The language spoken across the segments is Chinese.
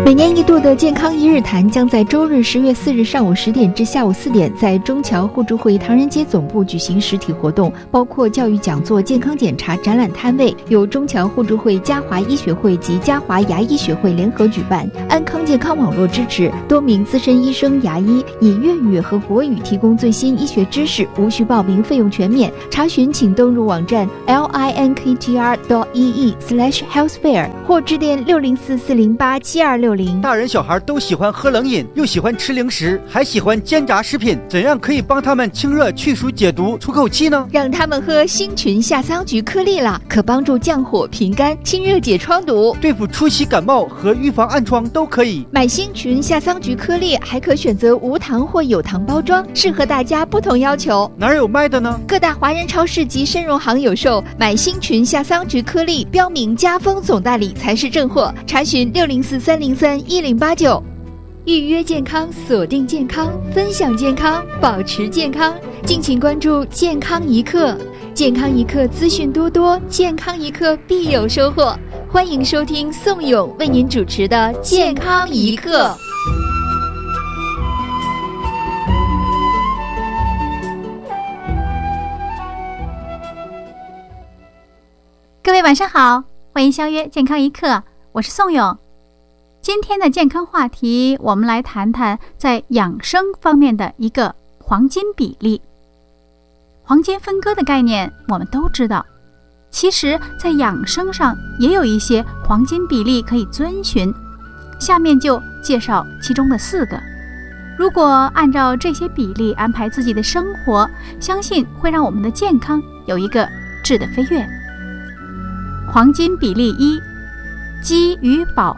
每年一度的健康一日谈将在周日10月4日上午10点至下午4点在中侨互助会唐人街总部举行实体活动，包括教育讲座、健康检查、展览摊位，由中侨互助会、嘉华医学会及嘉华牙医学会联合举办。安康健康网络支持，多名资深医生、牙医以粤语和国语提供最新医学知识，无需报名，费用全免。查询请登入网站 linktr.ee/healthfair 或致电604-408-7260。 大人小孩都喜欢喝冷饮，又喜欢吃零食，还喜欢煎炸食品，怎样可以帮他们清热去暑解毒出口气呢？ 让他们喝星群夏桑菊颗粒了，可帮助降火平肝、清热解疮毒， 对付出席感冒和预防暗疮都可以。 买星群夏桑菊颗粒还可选择无糖或有糖包装，适合大家不同要求。 哪儿有卖的呢？ 各大华人超市及参荣行有售。买星群夏桑菊颗粒标明家风总代理才是正货，查询604-303-1089。预约健康，锁定健康，分享健康，保持健康。敬请关注健康一刻，健康一刻资讯多多，健康一刻必有收获。欢迎收听宋勇为您主持的健康一刻。 各位晚上好，欢迎相约健康一刻，我是宋勇。今天的健康话题，我们来谈谈在养生方面的一个黄金比例。黄金分割的概念我们都知道，其实在养生上也有一些黄金比例可以遵循，下面就介绍其中的4个。如果按照这些比例安排自己的生活，相信会让我们的健康有一个质的飞跃。黄金比例1，饥与饱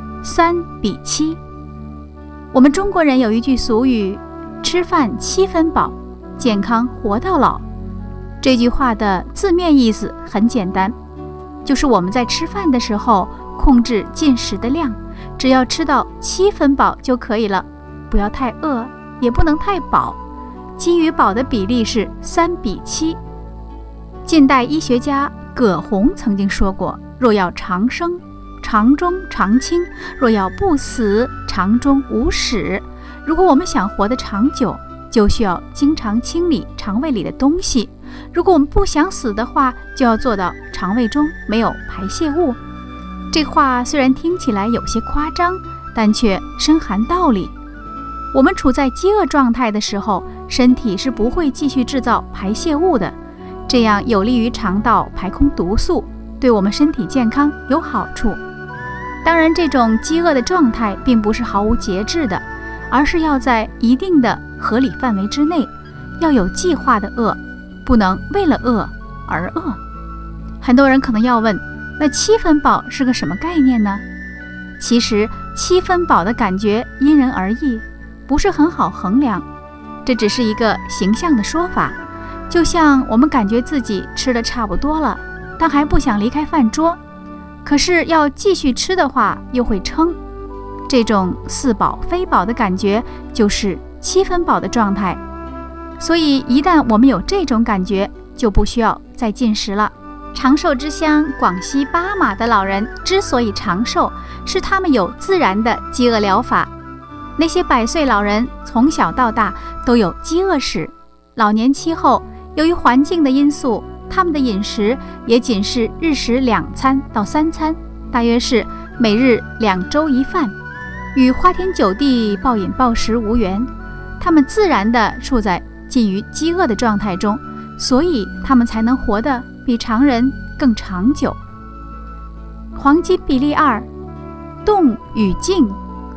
3:7。我们中国人有一句俗语，吃饭7分饱，健康活到老。这句话的字面意思很简单，就是我们在吃饭的时候控制进食的量，只要吃到7分饱就可以了，不要太饿，也不能太饱。饥与饱的比例是3:7。近代医学家葛洪曾经说过，若要长生，肠中常清；若要不死，肠中无屎。如果我们想活得长久，就需要经常清理肠胃里的东西。如果我们不想死的话，就要做到肠胃中没有排泄物。这话虽然听起来有些夸张，但却深含道理。我们处在饥饿状态的时候，身体是不会继续制造排泄物的，这样有利于肠道排空毒素，对我们身体健康有好处。当然，这种饥饿的状态并不是毫无节制的，而是要在一定的合理范围之内，要有计划的饿，不能为了饿而饿。很多人可能要问，那7分饱是个什么概念呢？其实7分饱的感觉因人而异，不是很好衡量，这只是一个形象的说法。就像我们感觉自己吃得差不多了，但还不想离开饭桌，可是要继续吃的话又会撑。这种似饱非饱的感觉就是7分饱的状态。所以一旦我们有这种感觉，就不需要再进食了。长寿之乡广西巴马的老人之所以长寿，是他们有自然的饥饿疗法。那些100岁老人从小到大都有饥饿史，老年期后由于环境的因素，他们的饮食也仅是日食2餐到3餐，大约是每日2粥1饭，与花天酒地暴饮暴食无缘。他们自然地处在近于饥饿的状态中，所以他们才能活得比常人更长久。黄金比例2，动与静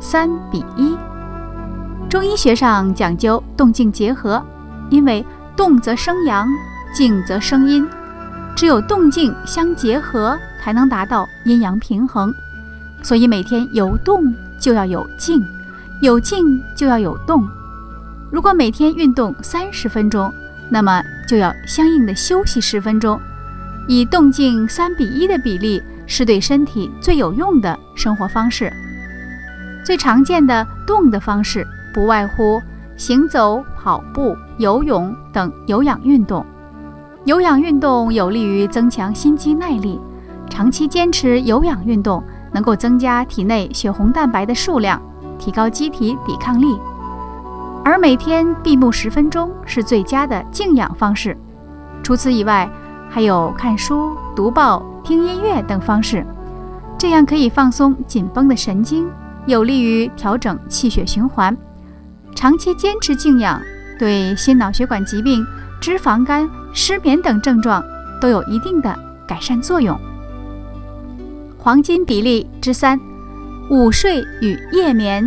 3:1。中医学上讲究动静结合，因为动则生阳，静则生阴，只有动静相结合，才能达到阴阳平衡。所以每天有动就要有静，有静就要有动。如果每天运动30分钟，那么就要相应的休息10分钟。以动静3:1的比例是对身体最有用的生活方式。最常见的动的方式不外乎行走、跑步、游泳等有氧运动。有氧运动有利于增强心肌耐力，长期坚持有氧运动能够增加体内血红蛋白的数量，提高机体抵抗力。而每天闭目10分钟是最佳的静养方式。除此以外，还有看书、读报、听音乐等方式，这样可以放松紧绷的神经，有利于调整气血循环。长期坚持静养，对心脑血管疾病、脂肪肝、失眠等症状都有一定的改善作用。黄金比例之3，午睡与夜眠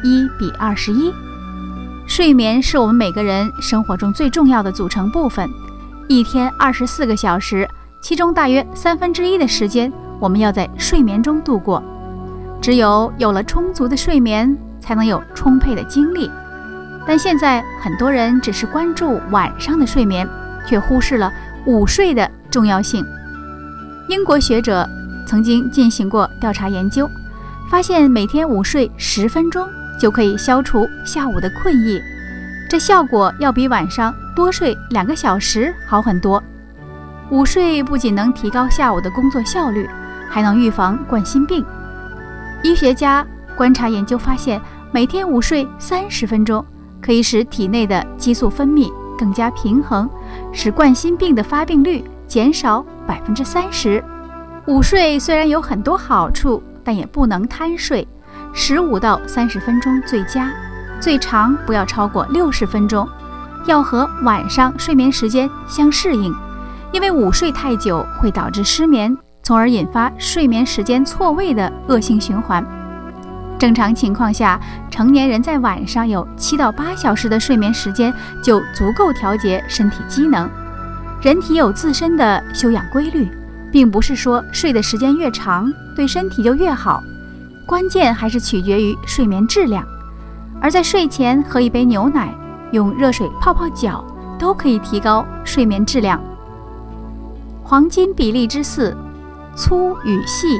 1:21。睡眠是我们每个人生活中最重要的组成部分。一天24个小时，其中大约1/3的时间，我们要在睡眠中度过。只有了充足的睡眠，才能有充沛的精力。但现在很多人只是关注晚上的睡眠，却忽视了午睡的重要性。英国学者曾经进行过调查研究，发现每天午睡10分钟就可以消除下午的困意，这效果要比晚上多睡2个小时好很多。午睡不仅能提高下午的工作效率，还能预防冠心病。医学家观察研究发现，每天午睡30分钟可以使体内的激素分泌更加平衡，使冠心病的发病率减少30%。午睡虽然有很多好处，但也不能贪睡，15到30分钟最佳，最长不要超过60分钟，要和晚上睡眠时间相适应。因为午睡太久会导致失眠，从而引发睡眠时间错位的恶性循环。正常情况下，成年人在晚上有7到8小时的睡眠时间就足够调节身体机能。人体有自身的休养规律，并不是说睡的时间越长对身体就越好，关键还是取决于睡眠质量。而在睡前喝一杯牛奶，用热水泡泡脚，都可以提高睡眠质量。黄金比例之4，粗与细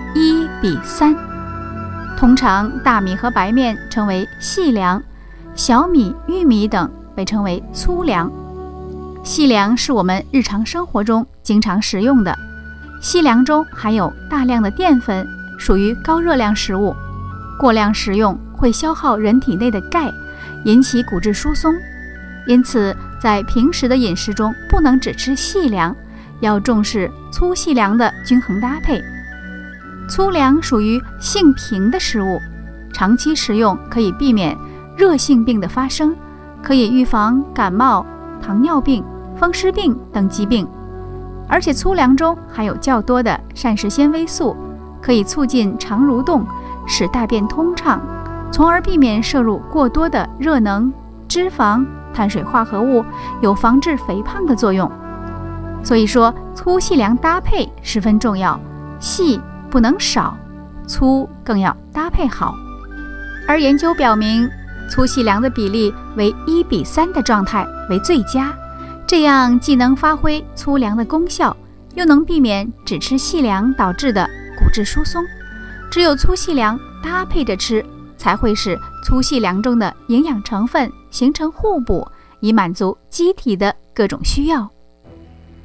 1:3。通常大米和白面称为细粮，小米、玉米等被称为粗粮。细粮是我们日常生活中经常食用的，细粮中含有大量的淀粉，属于高热量食物，过量食用会消耗人体内的钙，引起骨质疏松。因此在平时的饮食中不能只吃细粮，要重视粗细粮的均衡搭配。粗粮属于性平的食物，长期食用可以避免热性病的发生，可以预防感冒、糖尿病、风湿病等疾病。而且粗粮中含有较多的膳食纤维素，可以促进肠蠕动，使大便通畅，从而避免摄入过多的热能、脂肪、碳水化合物，有防治肥胖的作用。所以说，粗细粮搭配十分重要，细不能少，粗更要搭配好。而研究表明，粗细粮的比例为1:3的状态为最佳，这样既能发挥粗粮的功效，又能避免只吃细粮导致的骨质疏松。只有粗细粮搭配着吃，才会使粗细粮中的营养成分形成互补，以满足机体的各种需要。